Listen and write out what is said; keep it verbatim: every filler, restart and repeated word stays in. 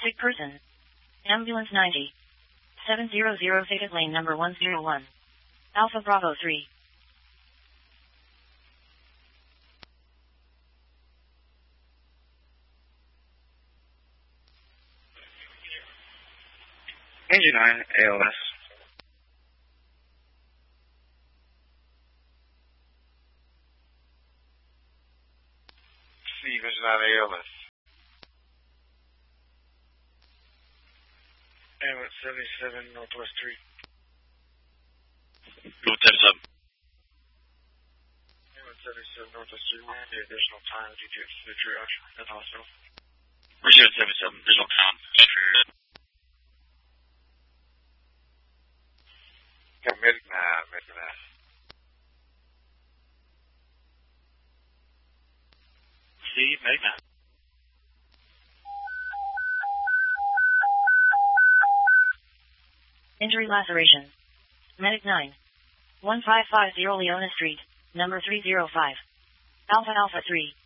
Sick person. Ambulance ninety. seven hundred Fated lane number one oh one. Alpha Bravo three. Engine nine, A L S. Steve, Engine nine, A L S. Ambulance seventy-seven, Northwest Street. Go seventy-seven. Ambulance seventy-seven, Northwest Street. We need additional time to get to the triage at the hospital. Richard seventy-seven, additional time. Got medic nine, medic nine. Steve, medic nine. Injury laceration. Medic nine. one five five zero Leona Street, number three oh five. Alpha Alpha three.